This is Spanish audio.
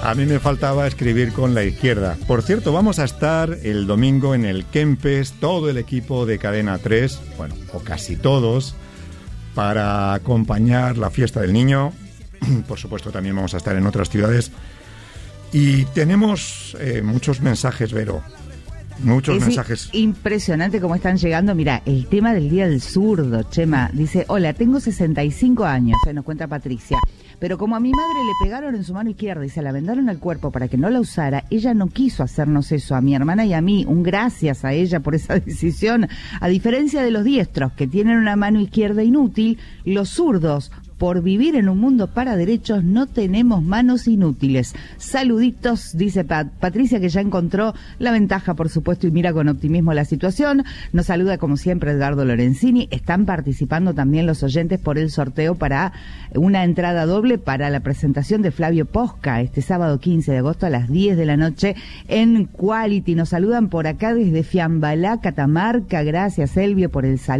A mí me faltaba escribir con la izquierda. Por cierto, vamos a estar el domingo en el Kempes, todo el equipo de Cadena 3, bueno, o casi todos, para acompañar la fiesta del niño. Por supuesto, también vamos a estar en otras ciudades. Y tenemos muchos mensajes, Vero. Muchos mensajes. Impresionante cómo están llegando. Mira, el tema del Día del Zurdo, Chema, dice, hola, tengo 65 años, nos cuenta Patricia, pero como a mi madre le pegaron en su mano izquierda y se la vendaron al cuerpo para que no la usara, ella no quiso hacernos eso a mi hermana y a mí, un gracias a ella por esa decisión. A diferencia de los diestros, que tienen una mano izquierda inútil, los zurdos, por vivir en un mundo para derechos, no tenemos manos inútiles. Saluditos, dice Patricia, que ya encontró la ventaja, por supuesto, y mira con optimismo la situación. Nos saluda, como siempre, Edgardo Lorenzini. Están participando también los oyentes por el sorteo para una entrada doble para la presentación de Flavio Posca, este sábado 15 de agosto a las 10 de la noche en Quality. Nos saludan por acá desde Fiambalá, Catamarca. Gracias, Elvio, por el saludo.